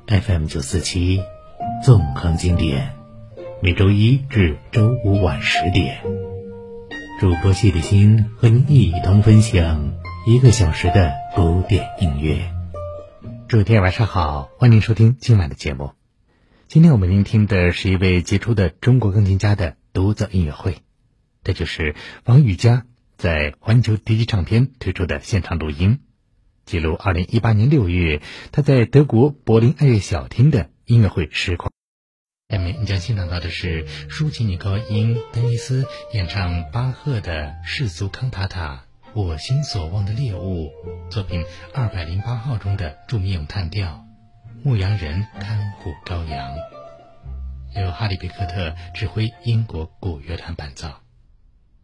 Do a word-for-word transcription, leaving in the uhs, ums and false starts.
F M 九四七，纵横经典，每周一至周五晚十点，主播谢立新和您一同分享一个小时的古典音乐。诸位晚上好，欢迎收听今晚的节目。今天我们聆听的是一位杰出的中国钢琴家的独奏音乐会，这就是王羽佳在环球迪基唱片推出的现场录音，记录二零一八年六月他在德国柏林爱乐小厅的音乐会实况。下面你将欣赏到的是抒情女高音丹尼斯演唱巴赫的世俗康塔塔我心所望的猎物作品二百零八号中的著名咏叹调牧羊人看护羔羊，由哈利贝克特指挥英国古乐团伴奏。